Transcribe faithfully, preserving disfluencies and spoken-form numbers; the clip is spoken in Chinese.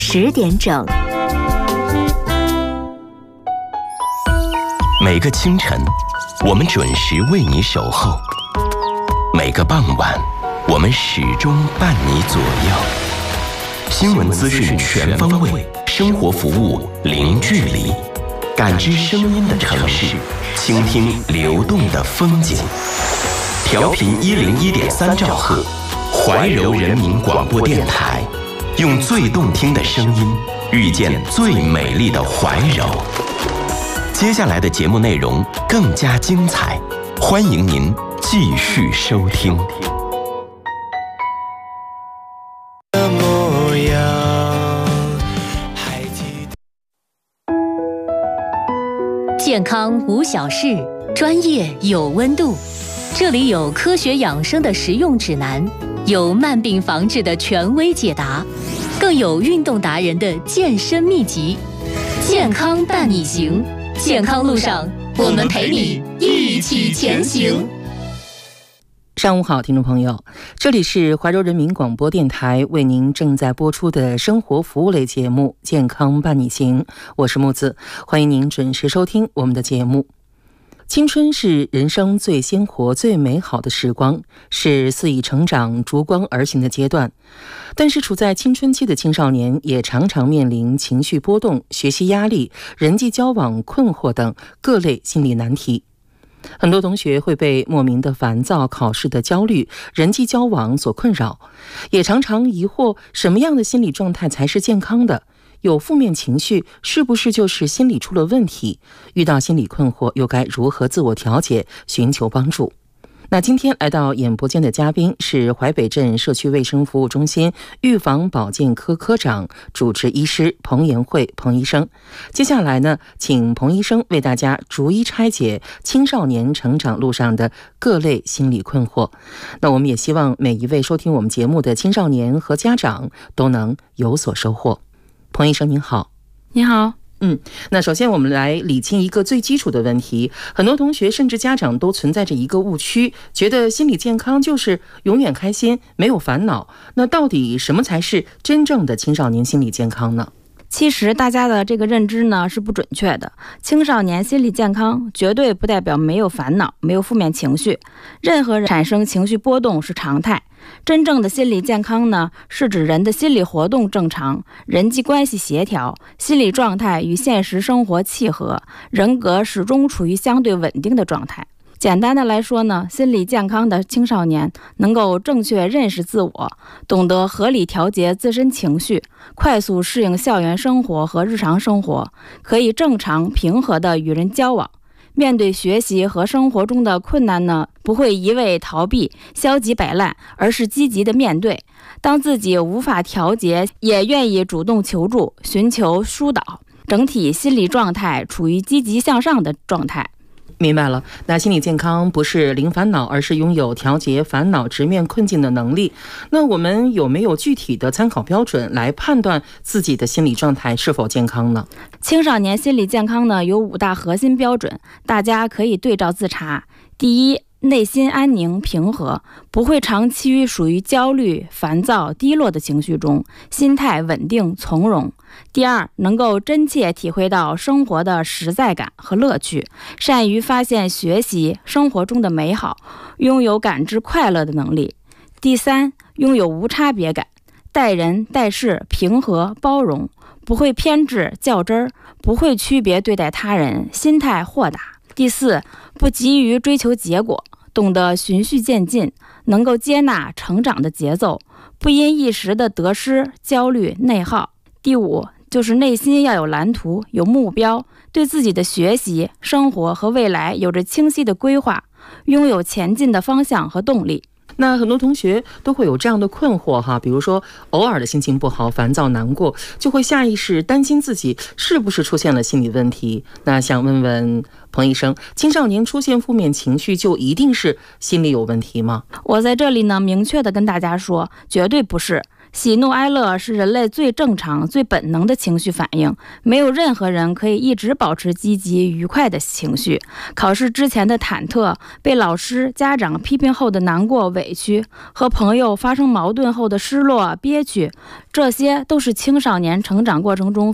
十点整。 每个清晨，我们准时为你守候；每个傍晚，我们始终伴你左右。新闻资讯全方位，生活服务零距离，感知声音的城市，倾听流动的风景。调频一零一点三兆赫，怀柔人民广播电台，用最动听的声音遇见最美丽的怀柔。接下来的节目内容更加精彩，欢迎您继续收听。 健康无小事，专业有温度。这里有科学养生的实用指南，有慢病防治的权威解答，更有运动达人的健身秘籍。健康伴你行，健康路上我们陪你一起前行。 上午好，听众朋友，这里是怀柔人民广播电台为您正在播出的生活服务类节目《健康伴你行》，我是木子，欢迎您准时收听我们的节目。青春是人生最鲜活、最美好的时光，是肆意成长、逐光而行的阶段。但是处在青春期的青少年也常常面临情绪波动、学习压力、人际交往困惑等各类心理难题。很多同学会被莫名的烦躁、考试的焦虑、人际交往所困扰，也常常疑惑什么样的心理状态才是健康的？有负面情绪是不是就是心理出了问题？遇到心理困惑又该如何自我调节，寻求帮助？那今天来到演播间的嘉宾是淮北镇社区卫生服务中心预防保健科科长、主治医师彭延慧彭医生。接下来呢，请彭医生为大家逐一拆解青少年成长路上的各类心理困惑。那我们也希望每一位收听我们节目的青少年和家长都能有所收获。彭医生您好。 你好。 嗯，那首先我们来理清一个最基础的问题，很多同学甚至家长都存在着一个误区，觉得心理健康就是永远开心，没有烦恼。那到底什么才是真正的青少年心理健康呢？ 其实大家的这个认知呢是不准确的，青少年心理健康绝对不代表没有烦恼、没有负面情绪，任何人产生情绪波动是常态。真正的心理健康呢，是指人的心理活动正常，人际关系协调，心理状态与现实生活契合，人格始终处于相对稳定的状态。简单的来说呢，心理健康的青少年能够正确认识自我，懂得合理调节自身情绪，快速适应校园生活和日常生活，可以正常平和地与人交往。面对学习和生活中的困难呢，不会一味逃避、消极摆烂，而是积极的面对。当自己无法调节，也愿意主动求助，寻求疏导，整体心理状态处于积极向上的状态。 明白了，那心理健康不是零烦恼，而是拥有调节烦恼、直面困境的能力。那我们有没有具体的参考标准来判断自己的心理状态是否健康呢？ 青少年心理健康呢有五大核心标准，大家可以对照自查。第一，内心安宁平和，不会长期属于焦虑、烦躁、低落的情绪中，心态稳定从容。第二，能够真切体会到生活的实在感和乐趣，善于发现学习生活中的美好，拥有感知快乐的能力。第三，拥有无差别感，待人待事平和包容，不会偏执较真儿，不会区别对待他人，心态豁达。第四，不急于追求结果，懂得循序渐进，能够接纳成长的节奏，不因一时的得失焦虑内耗。第五，就是内心要有蓝图、有目标，对自己的学习、生活和未来有着清晰的规划，拥有前进的方向和动力。 那很多同学都会有这样的困惑哈，比如说偶尔的心情不好、烦躁、难过，就会下意识担心自己是不是出现了心理问题。那想问问彭医生，青少年出现负面情绪就一定是心理有问题吗？ 我在这里呢，明确的跟大家说，绝对不是。 喜怒哀乐是人类最正常、最本能的情绪反应，没有任何人可以一直保持积极、愉快的情绪。考试之前的忐忑，被老师、家长批评后的难过、委屈，和朋友发生矛盾后的失落、憋屈，这些都是青少年成长过程中